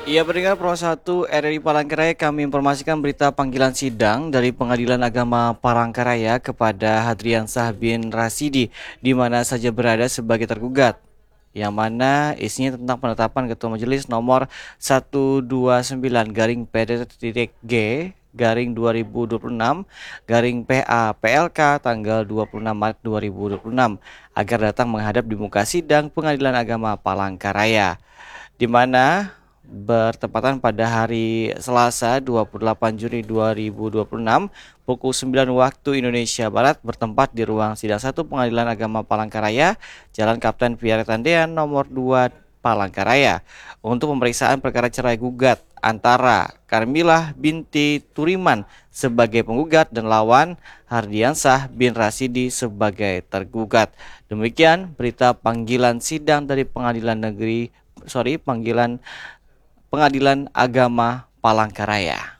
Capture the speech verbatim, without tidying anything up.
Iya, pendengar Pro satu R R I Palangkaraya, kami informasikan berita panggilan sidang dari Pengadilan Agama Palangkaraya kepada Hadriansah bin Rasidi, di mana saja berada sebagai tergugat, yang mana isinya tentang penetapan Ketua Majelis nomor seratus dua puluh sembilan garing P D titik G garing dua ribu dua puluh enam garing P A P L K tanggal dua puluh enam Maret dua ribu dua puluh enam agar datang menghadap di muka sidang Pengadilan Agama Palangkaraya, di mana bertepatan pada hari Selasa dua puluh delapan Juni dua ribu dua puluh enam pukul sembilan waktu Indonesia Barat, bertempat di ruang sidang satu Pengadilan Agama Palangkaraya, Jalan Kapten Pierre Tandean nomor dua Palangkaraya, untuk pemeriksaan perkara cerai gugat antara Karmilah binti Turiman sebagai penggugat dan lawan Hardiansah bin Rasidi sebagai tergugat. Demikian berita panggilan sidang dari Pengadilan Negeri sorry panggilan Pengadilan Agama Palangkaraya.